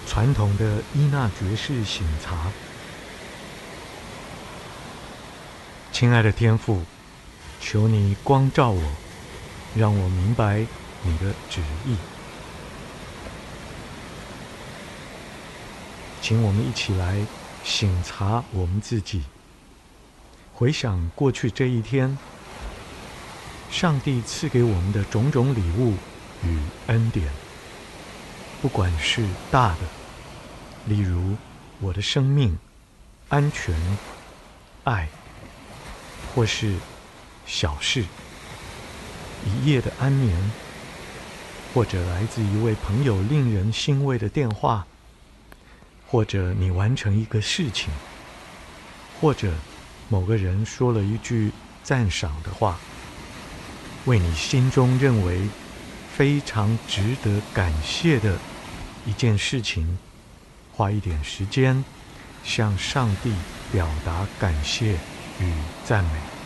传统的依纳爵式省察。亲爱的天父，求你光照我，让我明白你的旨意。请我们一起来省察我们自己，回想过去这一天，上帝赐给我们的种种礼物与恩典，不管是大的，例如我的生命、安全、爱，或是小事，一夜的安眠，或者来自一位朋友令人欣慰的电话，或者你完成一个事情，或者某个人说了一句赞赏的话，为你心中认为非常值得感谢的一件事情，花一点时间向上帝表达感谢与赞美。